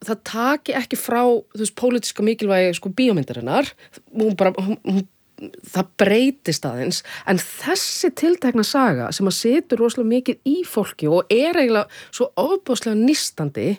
það taki ekki frá, þú veist, pólitíska mikilvægi sko bíómyndarinnar, það breytist aðeins, en þessi tiltekna saga sem að setur rosalega mikið í fólki og eiginlega svo ofboðslega nístandi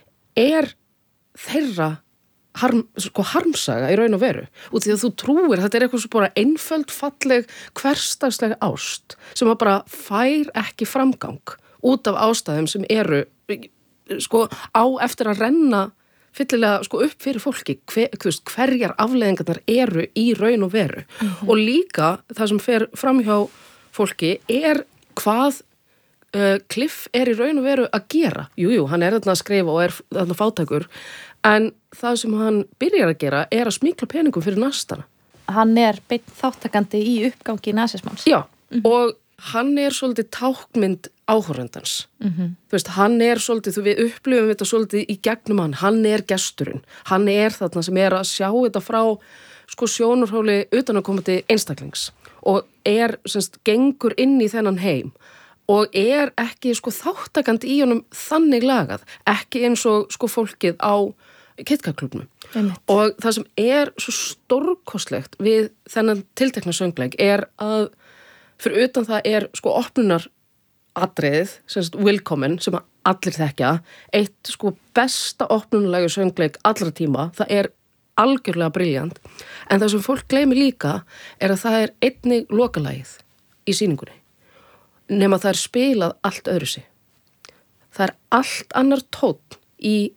þeirra harmsaga í raun og veru. Og því að þú trúir, þetta eitthvað svo bara einföld, falleg, hversdagslega ást sem að bara fær ekki framgang út af ástæðum sem eru sko á eftir að renna fyllilega sko upp fyrir fólki hverjar afleiðingarnar eru í raun og veru. Og líka það sem fer fram hjá fólki hvað Cliff í raun og veru að gera. Jú, hann þarna að skrifa og þarna fátækur, en það sem hann byrjar að gera að smíkla peningum fyrir nastana. Hann beinn þáttakandi í uppgangi nasismans. Já, og hann svolítið tákmynd áhorfandans. Þú veist, hann svolítið, við upplifum þetta svolítið í gegnum hann gesturinn. Hann þarna sem að sjá þetta frá sko sjónarhóli utanaðkomandi einstaklings og semst gengur inn í þennan heim og ekki sko þáttakandi í honum þannig lagað, ekki eins og sko fólkið á KitKat-klúbbnum. Og það sem svo stórkostlegt við þennan tiltekna söngleik að fyrir utan það sko opnunar atriðið, semst Willkommen, sem að allir þekkja, eitt sko besta opnunarlegu söngleik allra tíma, það algjörlega brilljant, en það sem fólk gleymi líka að það einnig lokalagið í sýningunni, nema það spilað allt öðru sig. Það allt annar tónn í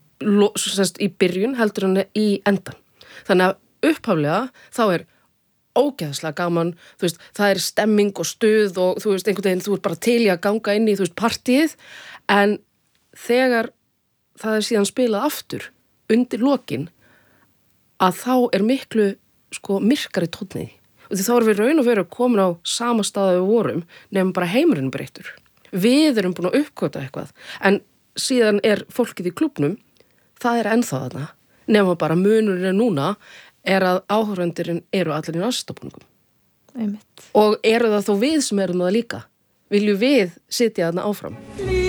byrjun heldur hann í endan. Þannig að upphaflega þá ógeðslega gaman, þú veist, það stemming og stuð og þú veist, einhvern veginn, þú bara til í að ganga inn í, þú veist, partíið, en þegar það síðan spilað aftur undir lokin, að þá miklu, sko, myrkari tónnið. Og því þá við raun og veru komin á sama stað við vorum, nefnum bara heimurinn breyttur. Við búin að uppgöta eitthvað, en síðan fólkið í klúbbnum, það ennþá þarna, nefnum bara munurinn núna, að áhorfendurinn allir í nasistabúningum. Og það þó við sem það líka? Viljum við sitja þarna áfram?